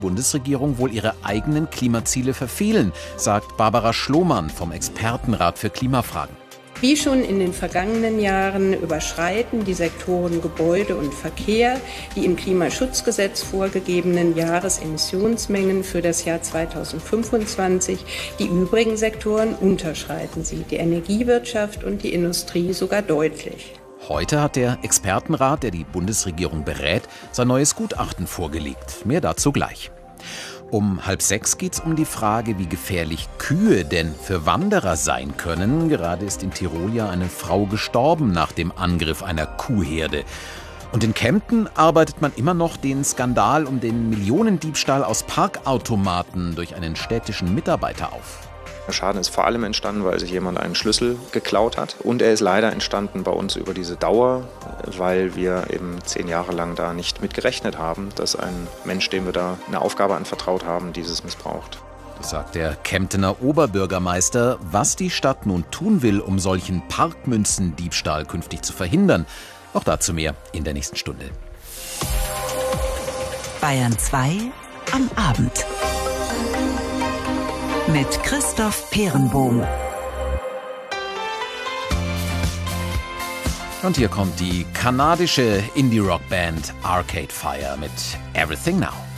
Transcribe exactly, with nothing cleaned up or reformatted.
Bundesregierung wohl ihre eigenen Klimaziele verfehlen, sagt Barbara Schlohmann vom Expertenrat für Klimafragen. Wie schon in den vergangenen Jahren überschreiten die Sektoren Gebäude und Verkehr die im Klimaschutzgesetz vorgegebenen Jahresemissionsmengen für das Jahr zweitausendfünfundzwanzig. Die übrigen Sektoren unterschreiten sie, die Energiewirtschaft und die Industrie sogar deutlich. Heute hat der Expertenrat, der die Bundesregierung berät, sein neues Gutachten vorgelegt. Mehr dazu gleich. Um halb sechs geht es um die Frage, wie gefährlich Kühe denn für Wanderer sein können. Gerade ist in Tirol ja eine Frau gestorben nach dem Angriff einer Kuhherde. Und in Kempten arbeitet man immer noch den Skandal um den Millionendiebstahl aus Parkautomaten durch einen städtischen Mitarbeiter auf. Der Schaden ist vor allem entstanden, weil sich jemand einen Schlüssel geklaut hat. Und er ist leider entstanden bei uns über diese Dauer, weil wir eben zehn Jahre lang da nicht mit gerechnet haben, dass ein Mensch, dem wir da eine Aufgabe anvertraut haben, dieses missbraucht. Das sagt der Kemptener Oberbürgermeister. Was die Stadt nun tun will, um solchen Parkmünzendiebstahl künftig zu verhindern, auch dazu mehr in der nächsten Stunde. Bayern zwei am Abend. Mit Christoph Peerenbohm. Und hier kommt die kanadische Indie-Rock-Band Arcade Fire mit Everything Now.